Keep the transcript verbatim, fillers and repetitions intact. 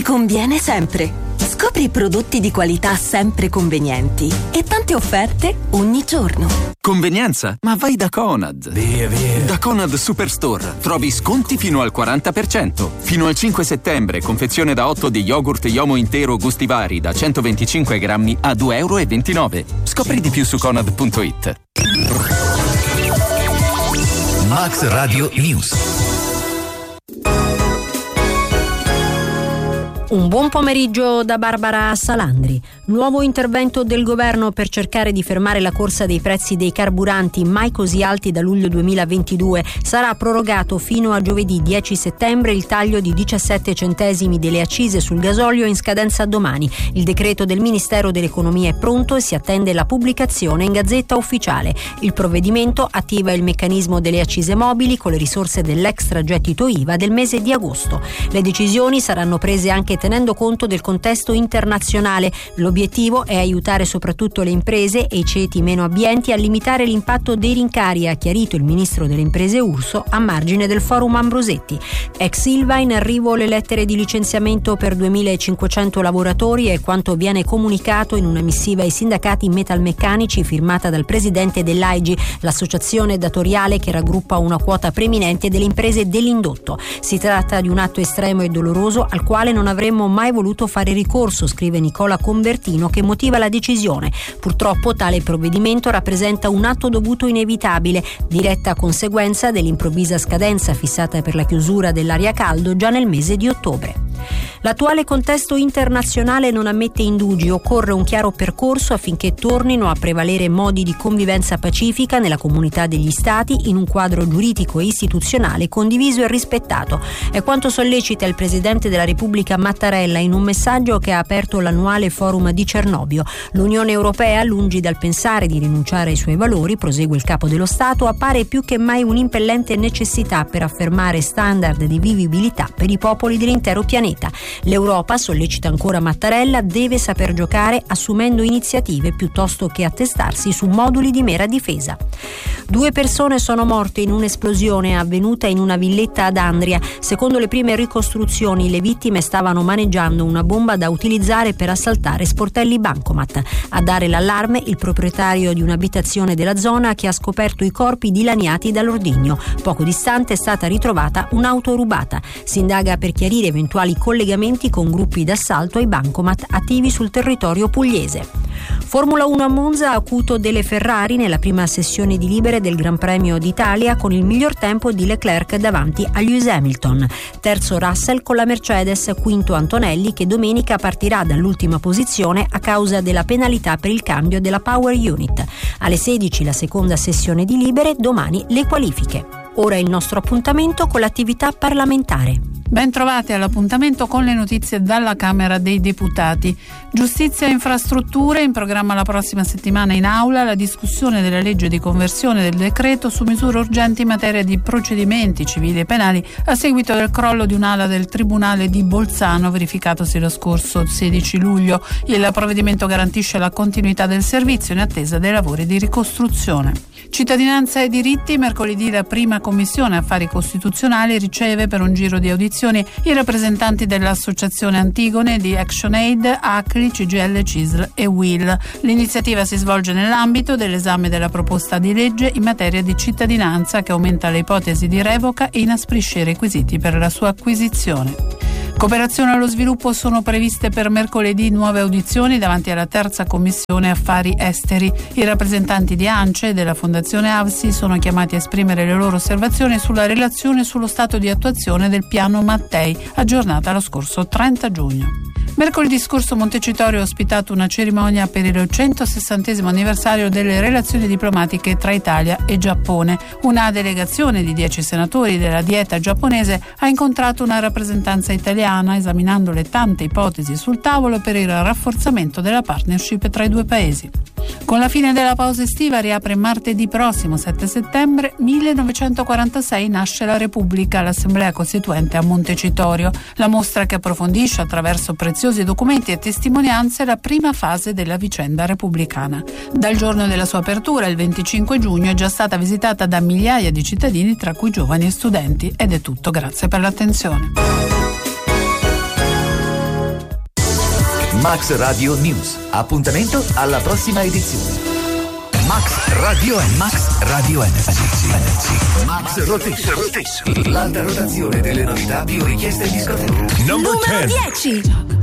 Ti conviene sempre. Scopri prodotti di qualità sempre convenienti e tante offerte ogni giorno. Convenienza? Ma vai da Conad. Via, via. Da Conad Superstore trovi sconti fino al quaranta per cento. Fino al cinque settembre, confezione da otto di yogurt Yomo intero gusti vari da centoventicinque grammi a due e ventinove euro. Scopri di più su conad punto it. Max Radio News. Un buon pomeriggio da Barbara Salandri. Nuovo intervento del governo per cercare di fermare la corsa dei prezzi dei carburanti mai così alti da luglio duemilaventidue. Sarà prorogato fino a giovedì dieci settembre il taglio di diciassette centesimi delle accise sul gasolio in scadenza domani. Il decreto del Ministero dell'Economia è pronto e si attende la pubblicazione in Gazzetta Ufficiale. Il provvedimento attiva il meccanismo delle accise mobili con le risorse dell'extragettito I V A del mese di agosto. Le decisioni saranno prese anche tenendo conto del contesto internazionale. L'obiettivo è aiutare soprattutto le imprese e i ceti meno abbienti a limitare l'impatto dei rincari, ha chiarito il ministro delle imprese Urso a margine del forum Ambrosetti. Ex Ilva in arrivo le lettere di licenziamento per duemilacinquecento lavoratori è quanto viene comunicato in una missiva ai sindacati metalmeccanici firmata dal presidente dell'A I G, l'associazione datoriale che raggruppa una quota preminente delle imprese dell'indotto. Si tratta di un atto estremo e doloroso al quale non avremmo mai voluto fare ricorso, scrive Nicola Convertino, che motiva la decisione. Purtroppo tale provvedimento rappresenta un atto dovuto inevitabile, diretta conseguenza dell'improvvisa scadenza fissata per la chiusura dell'area caldo già nel mese di ottobre. L'attuale contesto internazionale non ammette indugi, occorre un chiaro percorso affinché tornino a prevalere modi di convivenza pacifica nella comunità degli Stati in un quadro giuridico e istituzionale condiviso e rispettato. È quanto sollecita il Presidente della Repubblica Mattarella in un messaggio che ha aperto l'annuale forum di Cernobbio. L'Unione Europea, lungi dal pensare di rinunciare ai suoi valori, prosegue il Capo dello Stato, appare più che mai un'impellente necessità per affermare standard di vivibilità per i popoli dell'intero pianeta. L'Europa, sollecita ancora Mattarella, deve saper giocare assumendo iniziative piuttosto che attestarsi su moduli di mera difesa. Due persone sono morte in un'esplosione avvenuta in una villetta ad Andria. Secondo le prime ricostruzioni, le vittime stavano maneggiando una bomba da utilizzare per assaltare sportelli bancomat. A dare l'allarme il proprietario di un'abitazione della zona che ha scoperto i corpi dilaniati dall'ordigno. Poco distante è stata ritrovata un'auto rubata. Si indaga per chiarire eventuali collegamenti con gruppi d'assalto ai bancomat attivi sul territorio pugliese. Formula uno a Monza, acuto delle Ferrari nella prima sessione di libere del Gran Premio d'Italia con il miglior tempo di Leclerc davanti a Lewis Hamilton. Terzo Russell con la Mercedes, quinto Antonelli che domenica partirà dall'ultima posizione a causa della penalità per il cambio della Power Unit. Alle sedici la seconda sessione di libere, domani le qualifiche. Ora il nostro appuntamento con l'attività parlamentare. Ben trovati all'appuntamento con le notizie dalla Camera dei Deputati. Giustizia e infrastrutture, in programma la prossima settimana in aula la discussione della legge di conversione del decreto su misure urgenti in materia di procedimenti civili e penali a seguito del crollo di un'ala del Tribunale di Bolzano verificatosi lo scorso sedici luglio. Il provvedimento garantisce la continuità del servizio in attesa dei lavori di ricostruzione. Cittadinanza e diritti, mercoledì la prima commissione affari costituzionali riceve per un giro di audizioni i rappresentanti dell'Associazione Antigone, di ActionAid, A C L I, C G I L, C I S L e U I L. L'iniziativa si svolge nell'ambito dell'esame della proposta di legge in materia di cittadinanza che aumenta le ipotesi di revoca e inasprisce i requisiti per la sua acquisizione. Cooperazione allo sviluppo, sono previste per mercoledì nuove audizioni davanti alla terza commissione affari esteri. I rappresentanti di ANCE e della Fondazione A V S I sono chiamati a esprimere le loro osservazioni sulla relazione sullo stato di attuazione del piano Mattei, aggiornata lo scorso trenta giugno. Mercoledì scorso Montecitorio ha ospitato una cerimonia per il centosessantesimo anniversario delle relazioni diplomatiche tra Italia e Giappone. Una delegazione di dieci senatori della Dieta giapponese ha incontrato una rappresentanza italiana esaminando le tante ipotesi sul tavolo per il rafforzamento della partnership tra i due paesi. Con la fine della pausa estiva riapre martedì prossimo sette settembre millenovecentoquarantasei nasce la Repubblica, l'Assemblea Costituente a Montecitorio. La mostra che approfondisce attraverso preziosi documenti e testimonianze la prima fase della vicenda repubblicana. Dal giorno della sua apertura, il venticinque giugno, è già stata visitata da migliaia di cittadini, tra cui giovani e studenti. Ed è tutto, grazie per l'attenzione. Max Radio News. Appuntamento alla prossima edizione. Max Radio Energy. Max Radio Energy. Max Rotation. L'alta rotazione delle novità più richieste in discoteca. Numero dieci.